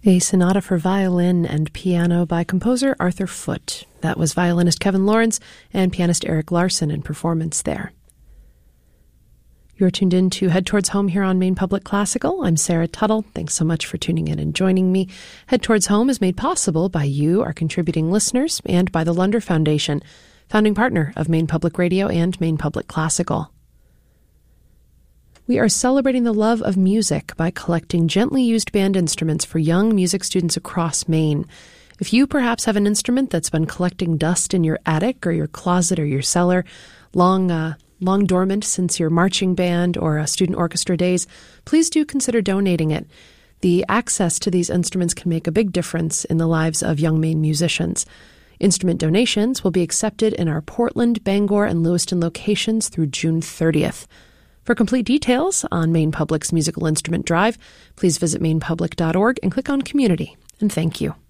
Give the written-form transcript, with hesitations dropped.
A sonata for violin and piano by composer Arthur Foote. That was violinist Kevin Lawrence and pianist Eric Larson in performance there. You're tuned in to Head Towards Home here on Maine Public Classical. I'm Sarah Tuttle. Thanks so much for tuning in and joining me. Head Towards Home is made possible by you, our contributing listeners, and by the Lunder Foundation, founding partner of Maine Public Radio and Maine Public Classical. We are celebrating the love of music by collecting gently used band instruments for young music students across Maine. If you perhaps have an instrument that's been collecting dust in your attic or your closet or your cellar, long dormant since your marching band or student orchestra days, please do consider donating it. The access to these instruments can make a big difference in the lives of young Maine musicians. Instrument donations will be accepted in our Portland, Bangor, and Lewiston locations through June 30th. For complete details on Maine Public's musical instrument drive, please visit mainepublic.org and click on Community. And thank you.